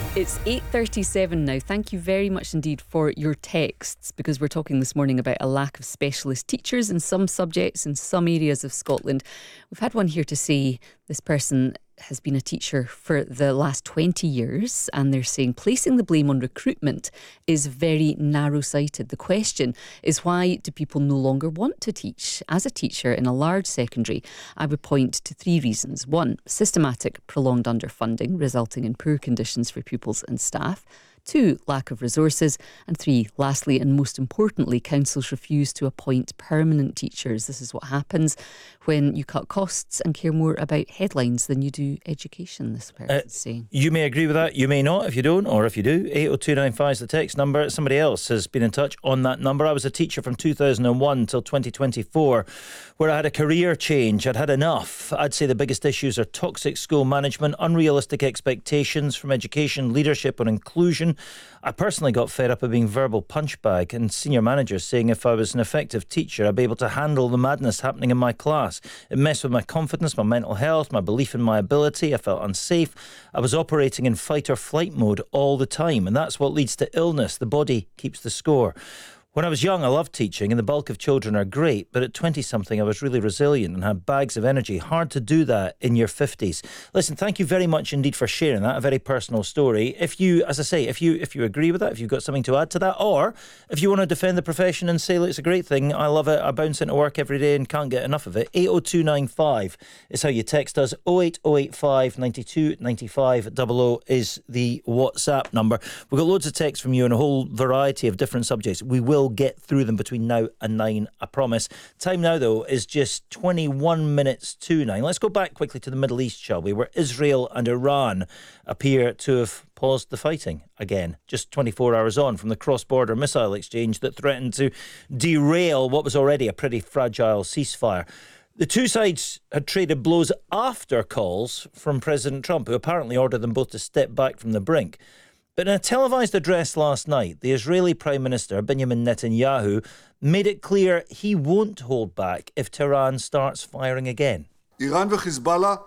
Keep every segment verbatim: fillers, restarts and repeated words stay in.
It's eight thirty-seven now. Thank you very much indeed for your texts, because we're talking this morning about a lack of specialist teachers in some subjects in some areas of Scotland. We've had one here to say this person has been a teacher for the last twenty years, and they're saying placing the blame on recruitment is very narrow-sighted. The question is, why do people no longer want to teach? As a teacher in a large secondary, I would point to three reasons. One, systematic prolonged underfunding resulting in poor conditions for pupils and staff. Two, lack of resources. And three, lastly and most importantly, councils refuse to appoint permanent teachers. This is what happens when you cut costs and care more about headlines than you do education, this person's uh, saying. You may agree with that, you may not. If you don't, or if you do, eight oh two nine five is the text number. Somebody else has been in touch on that number. I was a teacher from two thousand one till twenty twenty-four, where I had a career change. I'd had enough. I'd say the biggest issues are toxic school management, unrealistic expectations from education, leadership and inclusion. I personally got fed up of being verbal punchbag and senior managers saying if I was an effective teacher, I'd be able to handle the madness happening in my class. It messed with my confidence, my mental health, my belief in my ability. I felt unsafe. I was operating in fight or flight mode all the time, and that's what leads to illness. The body keeps the score. When I was young, I loved teaching, and the bulk of children are great, but at twenty-something, I was really resilient and had bags of energy. Hard to do that in your fifties. Listen, thank you very much indeed for sharing that, a very personal story. If you, as I say, if you if you agree with that, if you've got something to add to that, or if you want to defend the profession and say, look, it's a great thing, I love it, I bounce into work every day and can't get enough of it, eight oh two nine five is how you text us. oh eight oh eight five ninety-two ninety-five double oh is the WhatsApp number. We've got loads of texts from you on a whole variety of different subjects. We will get through them between now and nine, I promise. Time now, though, is just twenty-one minutes to nine. Let's go back quickly to the Middle East, shall we, where Israel and Iran appear to have paused the fighting again, just twenty-four hours on from the cross-border missile exchange that threatened to derail what was already a pretty fragile ceasefire. The two sides had traded blows after calls from President Trump, who apparently ordered them both to step back from the brink. But in a televised address last night, the Israeli Prime Minister, Benjamin Netanyahu, made it clear he won't hold back if Tehran starts firing again. Iran and Hezbollah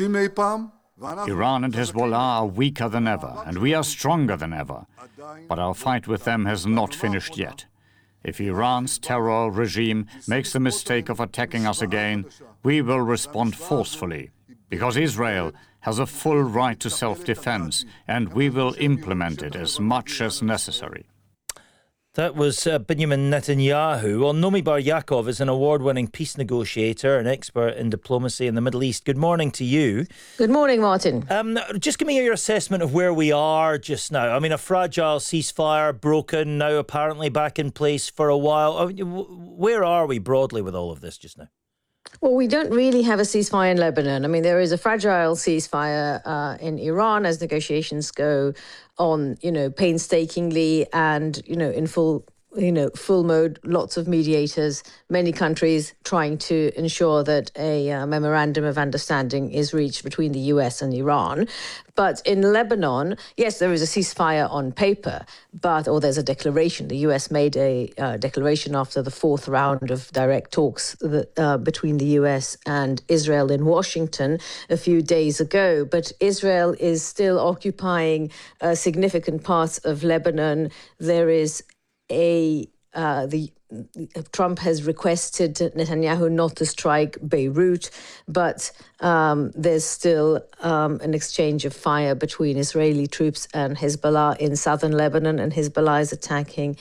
are weaker than ever, and we are stronger than ever. But our fight with them has not finished yet. If Iran's terror regime makes the mistake of attacking us again, we will respond forcefully, because Israel has a full right to self-defense, and we will implement it as much as necessary. That was uh, Benjamin Netanyahu. Well, Nomi Bar Yaakov is an award-winning peace negotiator, an expert in diplomacy in the Middle East. Good morning to you. Good morning, Martin. Um, just give me your assessment of where we are just now. I mean, a fragile ceasefire, broken, now apparently back in place for a while. I mean, where are we broadly with all of this just now? Well, we don't really have a ceasefire in Lebanon. I mean, there is a fragile ceasefire uh, in Iran as negotiations go on, you know, painstakingly and, you know, in full, you know, full mode, lots of mediators, many countries trying to ensure that a uh, memorandum of understanding is reached between the U S and Iran. But in Lebanon, yes, there is a ceasefire on paper, but, or there's a declaration. The U S made a uh, declaration after the fourth round of direct talks that, uh, between the U S and Israel in Washington a few days ago. But Israel is still occupying uh, significant parts of Lebanon. There is a uh, the Trump has requested Netanyahu not to strike Beirut, but um, there's still um, an exchange of fire between Israeli troops and Hezbollah in southern Lebanon, and Hezbollah is attacking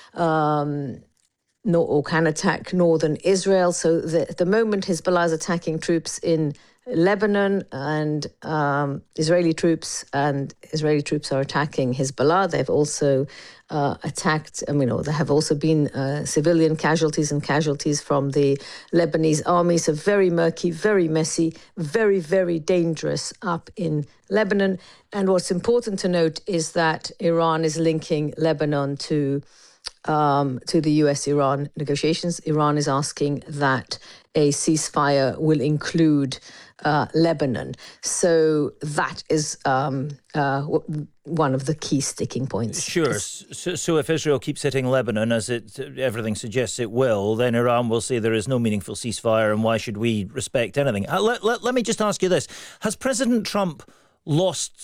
um, no, or can attack northern Israel. So the, at the moment, Hezbollah is attacking troops in Lebanon, and um, Israeli troops and Israeli troops are attacking Hezbollah. They've also uh, attacked, I mean, there have also been uh, civilian casualties and casualties from the Lebanese army. So very murky, very messy, very, very dangerous up in Lebanon. And what's important to note is that Iran is linking Lebanon to Um, to the U S Iran negotiations. Iran is asking that a ceasefire will include uh, Lebanon. So that is um, uh, w- one of the key sticking points. Sure. So, so if Israel keeps hitting Lebanon, as it everything suggests it will, then Iran will say there is no meaningful ceasefire, and why should we respect anything? Uh, let, let, let me just ask you this. Has President Trump lost